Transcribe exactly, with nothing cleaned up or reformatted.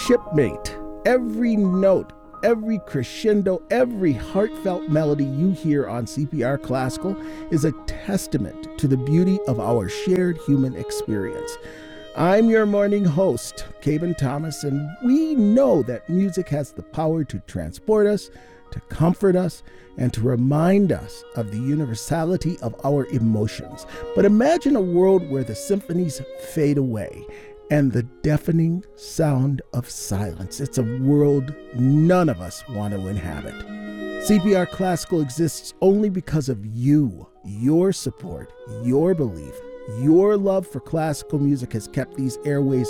shipmate. Every note, every crescendo, every heartfelt melody you hear on C P R Classical is a testament to the beauty of our shared human experience. I'm your morning host, Caben Thomas, and we know that music has the power to transport us, to comfort us, and to remind us of the universality of our emotions. But imagine a world where the symphonies fade away and the deafening sound of silence. It's a world none of us want to inhabit. C P R Classical exists only because of you, your support, your belief. Your love for classical music has kept these airways